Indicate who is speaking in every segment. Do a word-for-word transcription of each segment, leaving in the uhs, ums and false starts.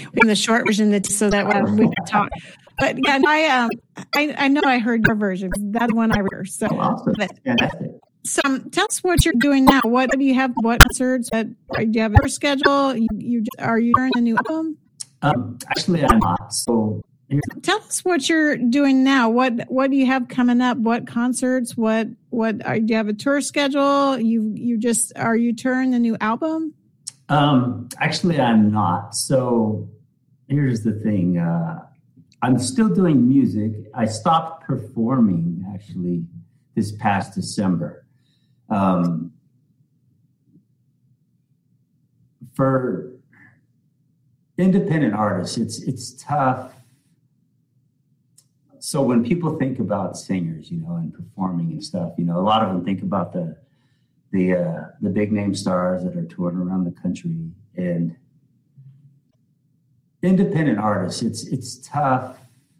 Speaker 1: in the short version that so that way we can talk. But yeah, I um I, I know I heard your version. That's one I heard. So,
Speaker 2: oh, awesome.
Speaker 1: but,
Speaker 2: Fantastic.
Speaker 1: so um, tell us what you're doing now. What do you have? What concerts? What do you have a schedule? You, you are you doing a new album?
Speaker 2: Um, actually, I'm not. So here's-
Speaker 1: tell us what you're doing now. What what do you have coming up? What concerts? What what are, do you have a tour schedule? You you just are you touring the new album?
Speaker 2: Um, actually, I'm not. So here's the thing. Uh, I'm still doing music. I stopped performing actually this past December. Um, for independent artists, it's it's tough. So when people think about singers, you know, and performing and stuff, you know, a lot of them think about the the uh, the big name stars that are touring around the country. And independent artists, it's it's tough.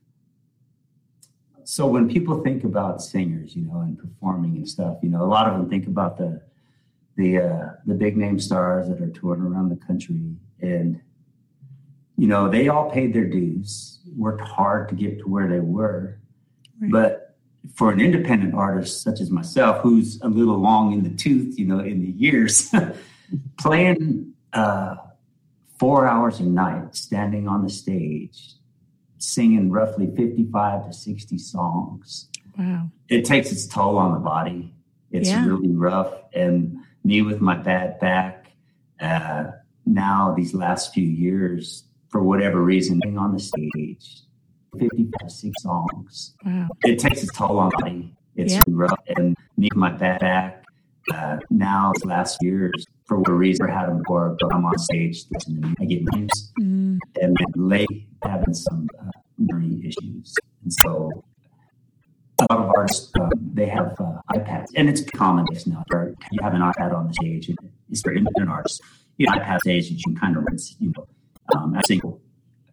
Speaker 2: So when people think about singers, you know, and performing and stuff, you know, a lot of them think about the the uh, the big name stars that are touring around the country. And you know, they all paid their dues, worked hard to get to where they were, right. But for an independent artist such as myself, who's a little long in the tooth, you know, in the years, playing uh, four hours a night, standing on the stage, singing roughly fifty-five to sixty songs.
Speaker 1: Wow.
Speaker 2: It takes its toll on the body. It's yeah. really rough. And me with my bad back, uh, now these last few years, for whatever reason, being on the stage, fifty-five, six songs. Wow. It takes its toll on me. It's yeah. rough. And me, my bad back, uh, now, last years, for whatever reason, I had them before, but I'm on stage listening to me. I get names. Mm. And late having some uh, memory issues. And so a lot of artists, um, they have uh, iPads. And it's common now. Where you have an iPad on the stage. And it's for independent artists. You have an iPad stage that you can kind of rinse, you know, um, as single.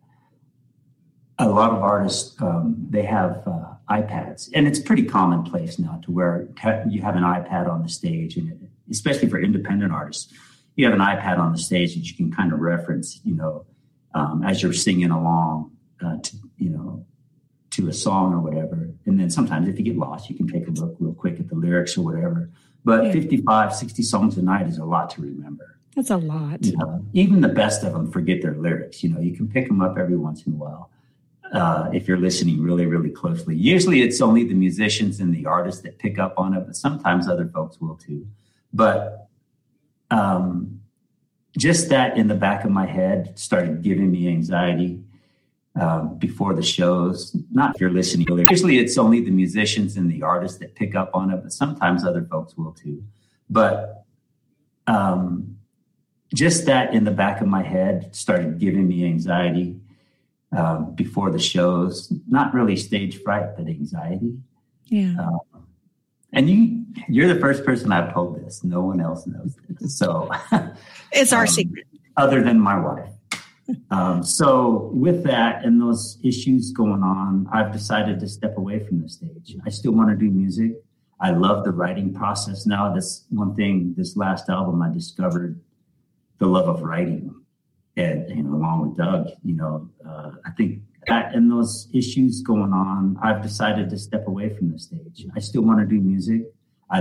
Speaker 2: A lot of artists, um, they have uh, iPads, and it's pretty commonplace now to where you have an iPad on the stage, and especially for independent artists, you have an iPad on the stage that you can kind of reference, you know, um, as you're singing along, uh, to, you know, to a song or whatever. And then sometimes if you get lost, you can take a look real quick at the lyrics or whatever. But yeah. fifty-five, sixty songs a night is a lot to remember.
Speaker 1: That's a lot.
Speaker 2: You know, even the best of them forget their lyrics. You know, you can pick them up every once in a while. Uh, if you're listening really, really closely. Usually it's only the musicians and the artists that pick up on it, but sometimes other folks will too. But um, just that in the back of my head started giving me anxiety um, before the shows. Not if you're listening. Usually it's only the musicians and the artists that pick up on it, but sometimes other folks will too. But um, just that in the back of my head started giving me anxiety Um, before the shows, not really stage fright, but anxiety.
Speaker 1: Yeah.
Speaker 2: Um, and you, you're the first person I've told this. No one else knows this. So
Speaker 1: it's our
Speaker 2: um,
Speaker 1: secret.
Speaker 2: Other than my wife. um, so with that and those issues going on, I've decided to step away from the stage. I still want to do music. I love the writing process now. That's one thing, this last album, I discovered the love of writing. And, you know, along with Doug, you know, uh, I think that and those issues going on, I've decided to step away from the stage. I still want to do music.